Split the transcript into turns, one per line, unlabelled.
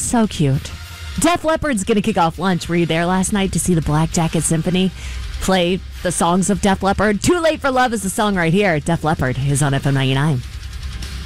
So cute. Def Leppard's going to kick off lunch. Were you there last night to see the Black Jacket Symphony play the songs of Def Leppard? Too Late for Love is the song right here. Def Leppard is on FM 99.